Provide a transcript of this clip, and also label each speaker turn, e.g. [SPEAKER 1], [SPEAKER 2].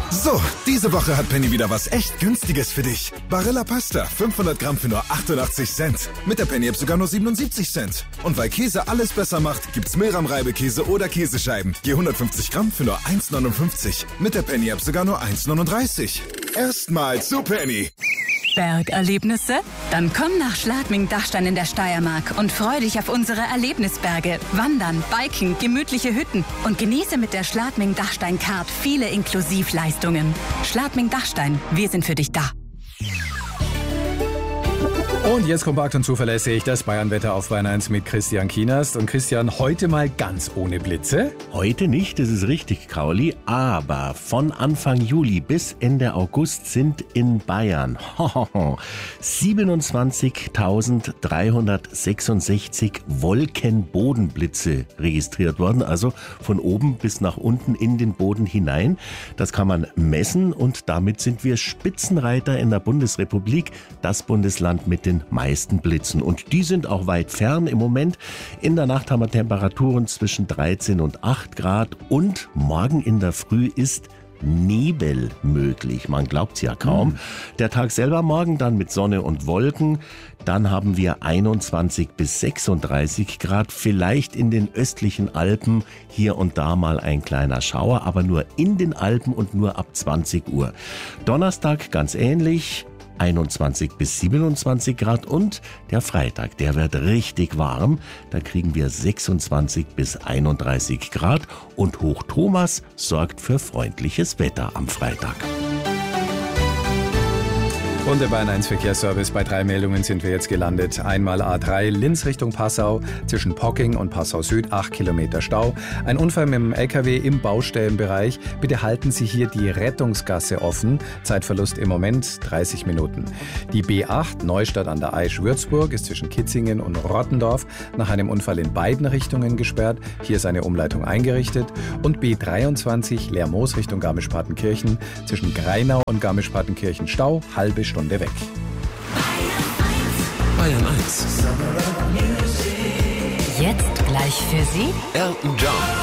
[SPEAKER 1] So, diese Woche hat Penny wieder was echt Günstiges für dich. Barilla Pasta, 500 Gramm für nur 88 Cent. Mit der Penny-App sogar nur 77 Cent. Und weil Käse alles besser macht, gibt's Milram-Reibekäse oder Käsescheiben. Je 150 Gramm für nur 1,59. Mit der Penny-App sogar nur 1,39. Erstmal zu Penny.
[SPEAKER 2] Bergerlebnisse? Dann komm nach Schladming-Dachstein in der Steiermark und freu dich auf unsere Erlebnisberge. Wandern, Biken, gemütliche Hütten und genieße mit der Schladming-Dachstein-Card viele Inklusivleistungen. Schladming-Dachstein, wir sind für dich da.
[SPEAKER 3] Und jetzt kompakt und zuverlässig das Bayern-Wetter auf Bayern 1 mit Christian Kienast. Und Christian, heute mal ganz ohne Blitze.
[SPEAKER 4] Heute nicht, das ist richtig, Kauli. Aber von Anfang Juli bis Ende August sind in Bayern 27.366 Wolkenbodenblitze registriert worden. Also von oben bis nach unten in den Boden hinein. Das kann man messen und damit sind wir Spitzenreiter in der Bundesrepublik. Das Bundesland mit den meisten Blitzen. Und die sind auch weit fern im Moment. In der Nacht haben wir Temperaturen zwischen 13 und 8 Grad und morgen in der Früh ist Nebel möglich. Man glaubt's ja kaum. Der Tag selber morgen dann mit Sonne und Wolken. Dann haben wir 21 bis 36 Grad. Vielleicht in den östlichen Alpen hier und da mal ein kleiner Schauer, aber nur in den Alpen und nur ab 20 Uhr. Donnerstag ganz ähnlich. 21 bis 27 Grad und der Freitag, der wird richtig warm. Da kriegen wir 26 bis 31 Grad und Hoch Thomas sorgt für freundliches Wetter am Freitag.
[SPEAKER 3] Und der Bayern 1 Verkehrsservice. Bei 3 Meldungen sind wir jetzt gelandet. Einmal A3 Linz Richtung Passau, zwischen Pocking und Passau Süd, 8 Kilometer Stau. Ein Unfall mit dem LKW im Baustellenbereich. Bitte halten Sie hier die Rettungsgasse offen. Zeitverlust im Moment 30 Minuten. Die B8 Neustadt an der Aisch Würzburg ist zwischen Kitzingen und Rottendorf nach einem Unfall in beiden Richtungen gesperrt. Hier ist eine Umleitung eingerichtet. Und B23 Lermoos Richtung Garmisch-Partenkirchen, zwischen Greinau und Garmisch-Partenkirchen Stau, halbe Stunde weg.
[SPEAKER 5] Bayern 1.
[SPEAKER 2] Jetzt gleich für Sie
[SPEAKER 5] Elton John.